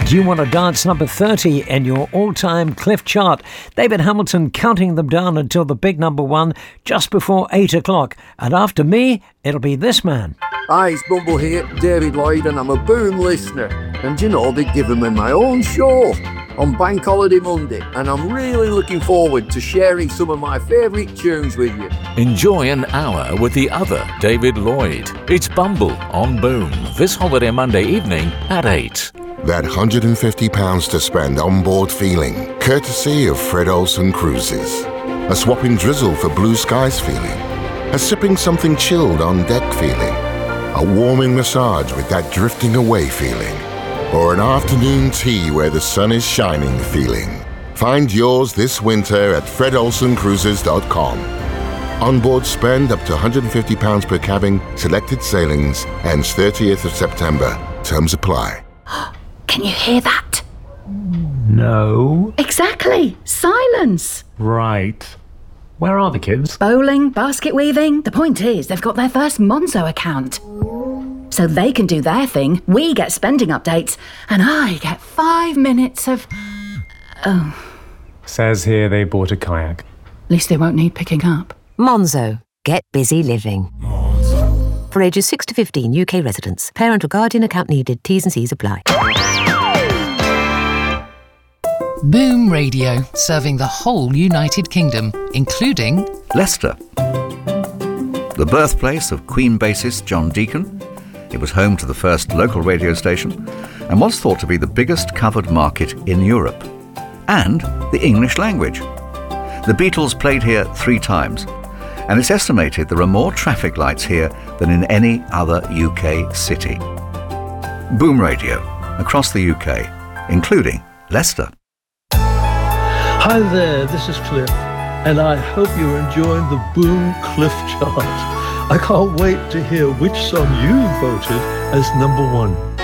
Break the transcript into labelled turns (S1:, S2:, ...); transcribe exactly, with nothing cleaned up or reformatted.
S1: Do you want to dance number thirty in your all-time Cliff chart? David Hamilton counting them down until the big number one just before eight o'clock. And after me, it'll be this man.
S2: Hi, it's Bumble here, David Lloyd, and I'm a Boom listener. And you know, they've given me my own show on Bank Holiday Monday, and I'm really looking forward to sharing some of my favourite tunes with you.
S3: Enjoy an hour with the other David Lloyd. It's Bumble on Boom this holiday Monday evening at eight.
S4: That one hundred fifty pounds to spend on board feeling, courtesy of Fred Olsen Cruises. A swapping drizzle for blue skies feeling. A sipping something chilled on deck feeling. A warming massage with that drifting away feeling. Or an afternoon tea where the sun is shining feeling. Find yours this winter at fred olsen cruises dot com. Onboard spend up to one hundred fifty pounds per cabin, selected sailings, ends thirtieth of September. Terms apply.
S5: Can you hear that?
S6: No.
S5: Exactly. Silence.
S6: Right. Where are the kids?
S5: Bowling, basket weaving. The point is, they've got their first Monzo account. So they can do their thing, we get spending updates, and I get five minutes of... Oh.
S6: Says here they bought a kayak.
S5: At least they won't need picking up.
S7: Monzo. Get busy living. Monzo. For ages six to fifteen, U K residents. Parent or guardian account needed. T's and C's apply.
S8: Boom Radio, serving the whole United Kingdom, including
S9: Leicester, the birthplace of Queen bassist John Deacon. It was home to the first local radio station and was thought to be the biggest covered market in Europe. And the English language. The Beatles played here three times, and it's estimated there are more traffic lights here than in any other U K city. Boom Radio, across the U K, including Leicester.
S10: Hi there, this is Cliff, and I hope you're enjoying the Boom Cliff Chart. I can't wait to hear which song you voted as number one.